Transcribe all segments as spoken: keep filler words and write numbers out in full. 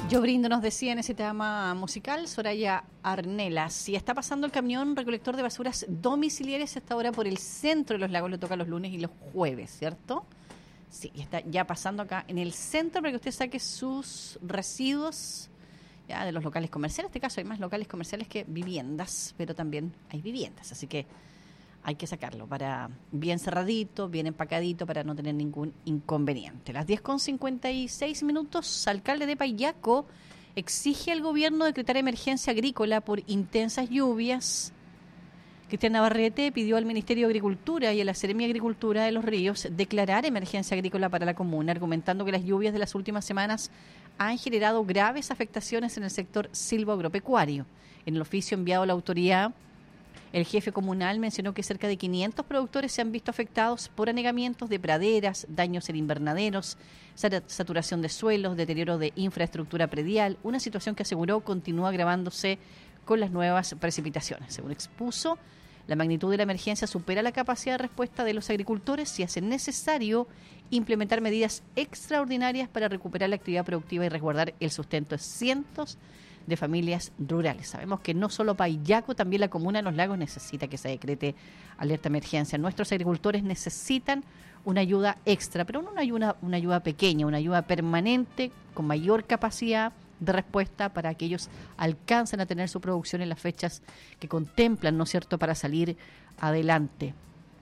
Yo brindo, nos decía en ese tema musical, Soraya Arnelas. Y está pasando el camión recolector de basuras domiciliarias hasta ahora por el centro de Los Lagos, lo toca los lunes y los jueves, ¿cierto? Sí, está ya pasando acá en el centro para que usted saque sus residuos ya de los locales comerciales. En este caso hay más locales comerciales que viviendas, pero también hay viviendas, así que hay que sacarlo para bien cerradito, bien empacadito, para no tener ningún inconveniente. Las diez con cincuenta y seis minutos, alcalde de Payaco exige al gobierno decretar emergencia agrícola por intensas lluvias. Cristian Navarrete pidió al Ministerio de Agricultura y a la Seremía de Agricultura de Los Ríos declarar emergencia agrícola para la comuna, argumentando que las lluvias de las últimas semanas han generado graves afectaciones en el sector silvoagropecuario. En el oficio enviado a la autoridad, el jefe comunal mencionó que cerca de quinientos productores se han visto afectados por anegamientos de praderas, daños en invernaderos, saturación de suelos, deterioro de infraestructura predial, una situación que aseguró continúa agravándose con las nuevas precipitaciones. Según expuso, la magnitud de la emergencia supera la capacidad de respuesta de los agricultores y hace necesario implementar medidas extraordinarias para recuperar la actividad productiva y resguardar el sustento de cientos de familias rurales. Sabemos que no solo Payaco, también la comuna de Los Lagos necesita que se decrete alerta de emergencia. Nuestros agricultores necesitan una ayuda extra, pero no una ayuda, una ayuda pequeña, una ayuda permanente, con mayor capacidad de respuesta para que ellos alcancen a tener su producción en las fechas que contemplan, ¿no es cierto?, para salir adelante.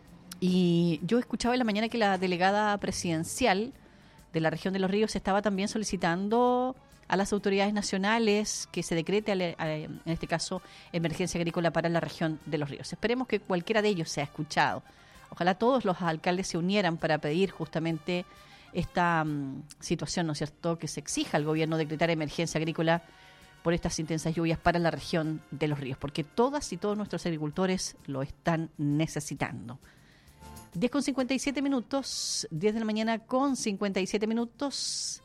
Y yo escuchaba en la mañana que la delegada presidencial de la región de Los Ríos estaba también solicitando a las autoridades nacionales que se decrete, en este caso, emergencia agrícola para la región de Los Ríos. Esperemos que cualquiera de ellos sea escuchado. Ojalá todos los alcaldes se unieran para pedir justamente esta um, situación, ¿no es cierto?, que se exija al gobierno decretar emergencia agrícola por estas intensas lluvias para la región de Los Ríos, porque todas y todos nuestros agricultores lo están necesitando. diez con cincuenta y siete minutos, diez de la mañana con cincuenta y siete minutos.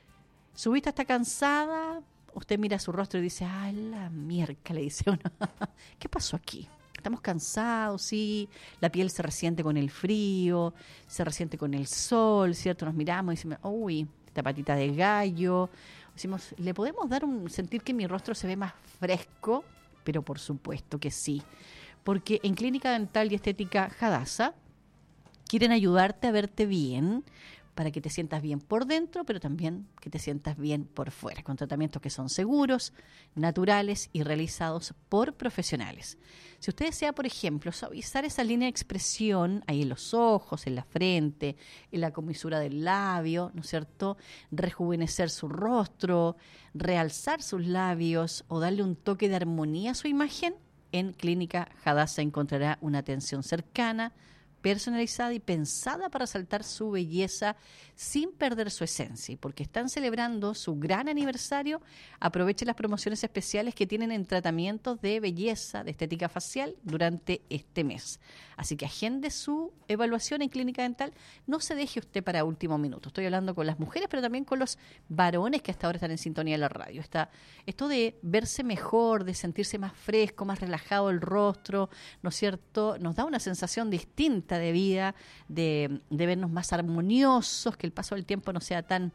Su vista está cansada, usted mira su rostro y dice, ¡ay, la mierda!, le dice uno. ¿Qué pasó aquí? Estamos cansados, sí, la piel se resiente con el frío, se resiente con el sol, ¿cierto? Nos miramos y decimos, uy, esta patita de gallo. Decimos, ¿le podemos dar un sentir que mi rostro se ve más fresco? Pero por supuesto que sí, porque en Clínica Dental y Estética Hadassah quieren ayudarte a verte bien, para que te sientas bien por dentro, pero también que te sientas bien por fuera, con tratamientos que son seguros, naturales y realizados por profesionales. Si usted desea, por ejemplo, suavizar esa línea de expresión ahí en los ojos, en la frente, en la comisura del labio, ¿no es cierto?, rejuvenecer su rostro, realzar sus labios o darle un toque de armonía a su imagen, en Clínica Hadassah encontrará una atención cercana, personalizada y pensada para resaltar su belleza sin perder su esencia. Y porque están celebrando su gran aniversario, aproveche las promociones especiales que tienen en tratamientos de belleza, de estética facial durante este mes. Así que agende su evaluación en Clínica Dental. No se deje usted para último minuto. Estoy hablando con las mujeres, pero también con los varones que hasta ahora están en sintonía de la radio. Está esto de verse mejor, de sentirse más fresco, más relajado el rostro, ¿no es cierto?, nos da una sensación distinta de vida, de, de vernos más armoniosos, que el paso del tiempo no sea tan,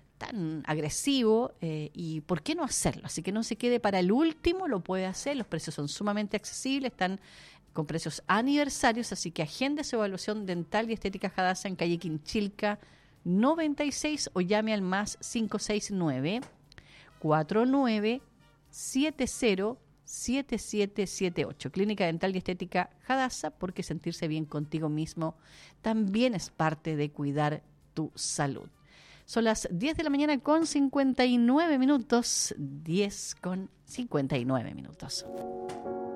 tan agresivo, eh, y ¿por qué no hacerlo? Así que no se quede para el último, lo puede hacer, los precios son sumamente accesibles, están con precios aniversarios, así que agende su evaluación dental y estética Hadassah en calle Quinchilca noventa y seis o llame al más cinco seis nueve, cuatro nueve siete cero siete siete siete ocho. Clínica Dental y Estética Hadassah, porque sentirse bien contigo mismo también es parte de cuidar tu salud. Son las diez de la mañana con cincuenta y nueve minutos, diez con cincuenta y nueve minutos.